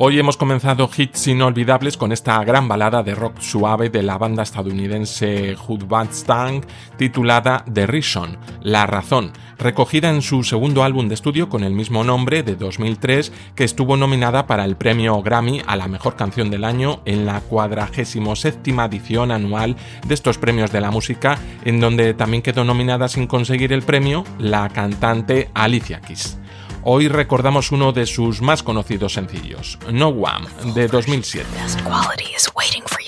Hoy hemos comenzado hits inolvidables con esta gran balada de rock suave de la banda estadounidense Hoobastank titulada The Reason, La Razón, recogida en su segundo álbum de estudio con el mismo nombre de 2003, que estuvo nominada para el premio Grammy a la mejor canción del año en la 47ª edición anual de estos premios de la música, en donde también quedó nominada sin conseguir el premio la cantante Alicia Keys. Hoy recordamos uno de sus más conocidos sencillos, No One, de 2007.